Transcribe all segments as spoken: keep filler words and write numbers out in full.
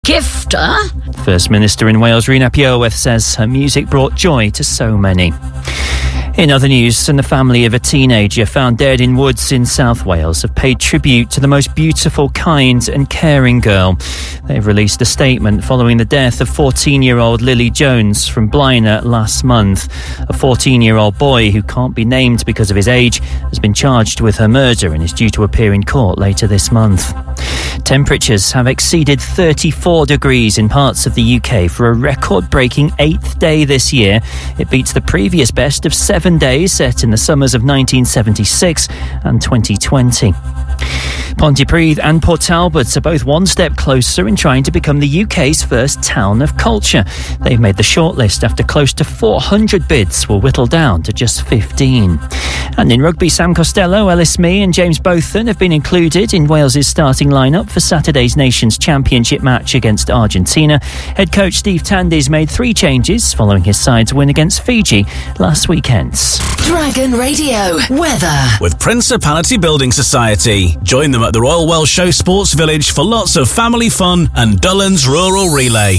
Gifter? First Minister in Wales, Rhun ap Iorwerth, says her music brought joy to so many. In other news, and the family of a teenager found dead in woods in South Wales have paid tribute to the most beautiful, kind and caring girl. They've released a statement following the death of fourteen-year-old Lily Jones from Blaenau last month. A fourteen-year-old boy who can't be named because of his age has been charged with her murder and is due to appear in court later this month. Temperatures have exceeded thirty-four degrees in parts of the U K for a record-breaking eighth day this year. It beats the previous best of seven days set in the summers of nineteen seventy-six and twenty twenty. Pontypridd and Port Talbot are both one step closer in trying to become the U K's first town of culture. They've made the shortlist after close to four hundred bids were whittled down to just fifteen. And in rugby, Sam Costello, Ellis Mee and James Botham have been included in Wales's starting lineup for Saturday's Nations Championship match against Argentina. Head coach Steve Tandy's made three changes following his side's win against Fiji last weekend. Dragon Radio weather with Principality Building Society. Join them at the Royal Welsh Show Sports Village for lots of family fun and Dullan's Rural Relay.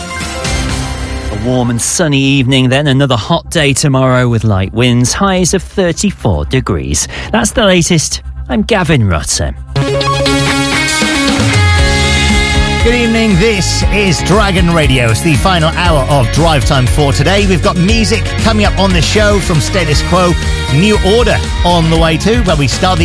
A warm and sunny evening, then another hot day tomorrow with light winds, highs of thirty-four degrees. That's the latest. I'm Gavin Rutter. Good evening, this is Dragon Radio. It's the final hour of Drive Time for today. We've got music coming up on the show from Status Quo, New Order on the way too, where we start the